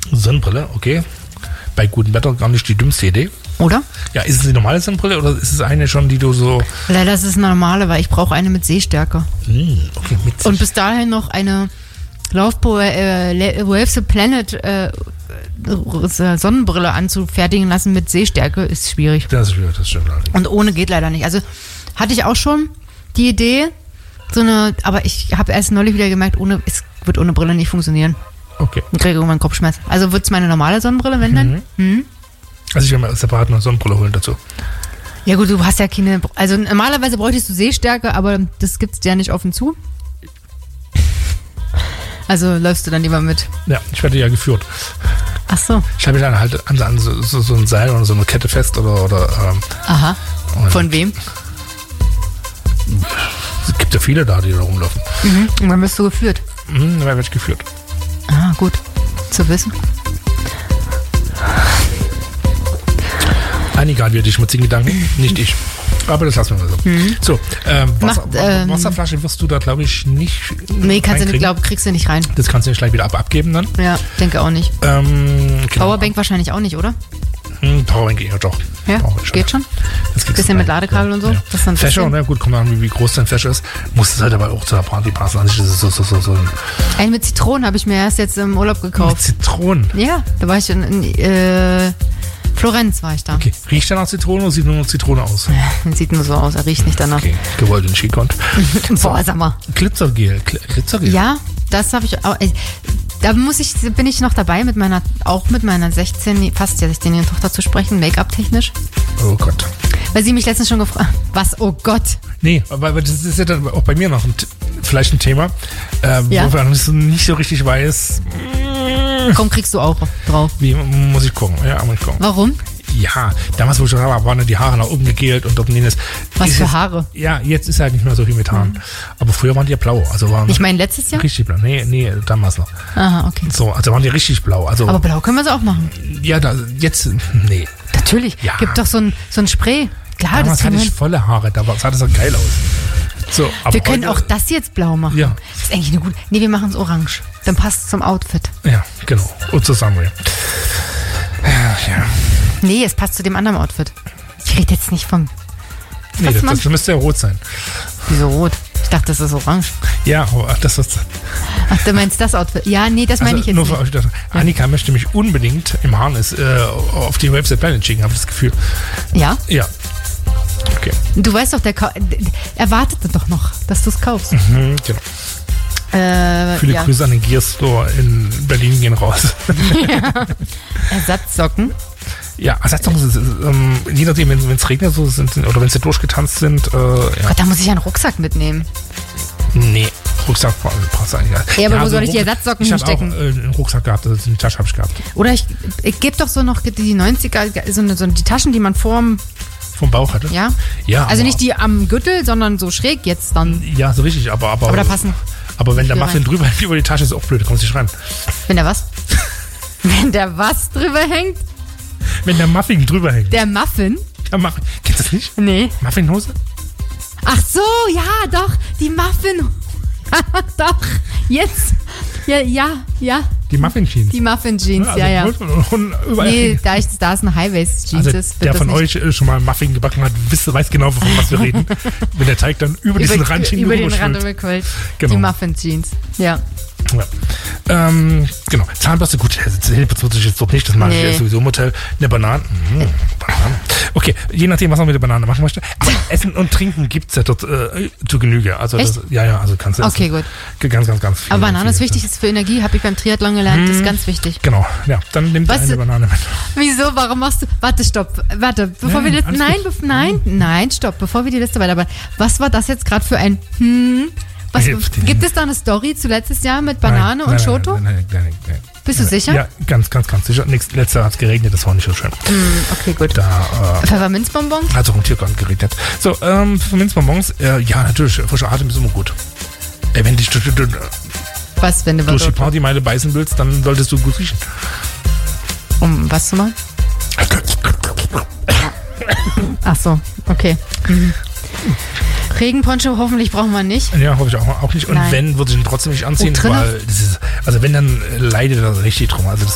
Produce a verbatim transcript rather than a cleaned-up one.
Sonnenbrille, okay. Bei gutem Wetter gar nicht die dümmste Idee. Oder? Ja, ist es die normale Sonnenbrille oder ist es eine schon, die du so... Leider ist es eine normale, weil ich brauche eine mit Sehstärke. Hm, okay, mit Und bis dahin noch eine Laufpo äh, Waves the Planet äh, Sonnenbrille anzufertigen lassen mit Sehstärke ist schwierig. Das ist schwierig, das stimmt allerdings. Und ohne geht leider nicht. Also hatte ich auch schon die Idee, so eine, aber ich habe erst neulich wieder gemerkt, ohne, es wird ohne Brille nicht funktionieren. Okay. Ich kriege irgendwann Kopfschmerzen. Also wird es meine normale Sonnenbrille, wenn dann? Mhm. Mhm. Also ich werde mir separat eine Sonnenbrille holen dazu. Ja gut, du hast ja keine, also normalerweise bräuchtest du Sehstärke, aber das gibt's dir ja nicht offen zu. Also läufst du dann lieber mit. Ja, ich werde ja geführt. Ach so. Ich habe mich dann halt an, an so, so, so ein Seil oder so eine Kette fest oder... oder ähm, Aha. Von wem? Es gibt ja viele da, die da rumlaufen. Mhm. Und dann wirst du geführt. Mhm, dann werde ich geführt. Ah, gut. Zu wissen. Einige haben die schmutzigen Gedanken, nicht ich. Aber das lassen wir mal so. Mhm. So, ähm, Wasser, Macht, ähm, Wasserflasche wirst du da, glaube ich, nicht. Nee, kannst du nicht, glaub, kriegst du nicht rein. Das kannst du nicht gleich wieder ab abgeben dann. Ja, denke auch nicht. Ähm, genau. Powerbank wahrscheinlich auch nicht, oder? Hm, Powerbank eher doch. Ja, Powerbank geht schon. Das bisschen mit Ladekabel und so. Ja. Das dann Fächer, na gut, kommt an, wie, wie groß dein Fächer ist. Muss es halt aber auch zur Party passen. Also das ist so, so, so, so. Einen mit Zitronen habe ich mir erst jetzt im Urlaub gekauft. Mit Zitronen? Ja, da war ich in, in äh, Florenz war ich da. Okay, riecht der nach Zitrone oder sieht nur noch Zitrone aus? Ja, sieht nur so aus, er riecht nicht danach. Okay, gewollt in Skikont. Boah, sag mal. Glitzergel, Glitzergel. Ja, das habe ich auch. Da muss ich, bin ich noch dabei, mit meiner, auch mit meiner sechzehn, fast ja sechzehnjährigen Tochter zu sprechen, Make-up-technisch. Oh Gott. Weil sie mich letztens schon gefragt hat, was, oh Gott. Nee, aber das ist ja dann auch bei mir noch ein, vielleicht ein Thema, äh, ja? wo man nicht so richtig weiß. Komm, kriegst du auch drauf. Wie, muss ich gucken? Ja, muss ich gucken. Warum? Ja, damals, wo ich schon war, waren die Haare nach oben gegelt und dort jenes. Was für jetzt, Haare? Ja, jetzt ist halt nicht mehr so viel mit Haaren. Mhm. Aber früher waren die ja blau. Also waren ich meine, letztes Jahr? Richtig blau. Nee, nee, damals noch. Aha, okay. So, also waren die richtig blau. Also, aber blau können wir sie auch machen. Ja, da, jetzt, nee. Natürlich. Ja. Gibt doch so ein, so ein Spray. Klar, damals das hatte ich volle Haare, da sah das auch geil aus. So, aber wir können heute, auch das jetzt blau machen. Ja. Das ist eigentlich eine gute. Nee, wir machen es orange. Dann passt es zum Outfit. Ja, genau. Und zusammen. Ja. ja. Nee, es passt zu dem anderen Outfit. Ich rede jetzt nicht vom. Nee, das, das müsste ja rot sein. Wieso rot? Ich dachte, das ist orange. Ja, aber das ist. Ach, du meinst das Outfit? Ja, nee, das also meine ich jetzt nur nicht. Für euch, das, Annika möchte mich unbedingt im Harness äh, auf die Waves the Planet schicken, habe ich das Gefühl. Ja? Ja. Okay. Du weißt doch, der Ka- er wartet doch noch, dass du es kaufst. Mhm, genau. Äh, Viele ja. Grüße an den Gear Store in Berlin gehen raus. Ja. Ersatzsocken. Ja, Ersatzsocken sind, ähm, je nachdem, wenn es regnet so sind, oder wenn sie durchgetanzt sind. Äh, ja. Gott, da muss ich einen Rucksack mitnehmen. Nee, Rucksack passt eigentlich. Ja, aber ja, wo so soll ich die Ruck- Ersatzsocken ich hab hinstecken? Ich habe auch äh, einen Rucksack gehabt, also in die Tasche habe ich gehabt. Oder ich, ich gebe doch so noch die neunziger, so, eine, so die Taschen, die man vorm... Vom Bauch hatte? Ja. Ja. Also aber, nicht die am Gürtel, sondern so schräg jetzt dann. Ja, so richtig, aber... Aber, aber da passen... Aber wenn der Muffin rein. drüber hängt über die Tasche, ist auch blöd, da kommst du nicht rein. Wenn der was? Wenn der was drüber hängt? Wenn der Muffin drüber hängt. Der Muffin? Der Muffin. Kennst du das nicht? Nee. Muffinhose? Ach so, ja, doch. Die Muffin... doch. Jetzt. Ja, ja, ja. Die Muffin-Jeans. Die Muffin-Jeans, also ja, ja. Und, und überall Nee, hängen. da, ich, da es eine High-Waist-Jeans Also ist, wird der das von nicht. euch schon mal Muffin gebacken hat, wisst, weiß genau, von was wir reden. Wenn der Teig dann über diesen über, Rand über den Rand rüberschwimmt. rüberquillt. Genau. Die Muffin-Jeans, ja. Ja. Ähm, genau. Zahnbürste, gut, Zähne putze ich jetzt doch nicht, das mache Nee. ich sowieso im Hotel. Eine Banane. Mmh, Banane. Okay, je nachdem, was man mit der Banane machen möchte. Aber Essen und Trinken gibt es ja dort äh, zu Genüge. Also das, ja, ja, also kannst du Okay, essen. gut. Ganz, ganz, ganz viel. Aber Banane ist viel, wichtig, ist für Energie, habe ich beim Triathlon gelernt, Hm. das ist ganz wichtig. Genau, ja, dann nimm dir Was- eine Banane mit. Wieso, warum machst du, warte, stopp, warte, bevor Nein, wir die, alles nein, gut. bef- nein, nein, stopp, bevor wir die Liste weitermachen. Was war das jetzt gerade für ein, hm, was, Nee, gibt es da eine Story zu letztes Jahr mit Banane Nein, und nein, Schoto? Nein, nein, nein, nein, nein. Bist du Nein, sicher? Ja, ganz, ganz, ganz sicher. Nächst, letztes Jahr hat es geregnet, das war nicht so schön. Hm, okay, gut. Da äh, Pfefferminzbonbon? hat es auch im Tiergarten geregnet. So, ähm, für Minzbonbons, äh, ja, natürlich, frischer Atem ist immer gut. Ey, wenn dich du, du, du, Was, wenn du durch die was, Partymeile beißen willst, dann solltest du gut riechen. um was zu machen? Ach so, okay. Mhm. Regenponcho hoffentlich brauchen wir nicht. Ja, hoffe ich auch, auch nicht. Und Nein. wenn, würde ich ihn trotzdem nicht anziehen, Oh, drinne? weil das ist, also wenn, dann äh, leidet er richtig drum. Also das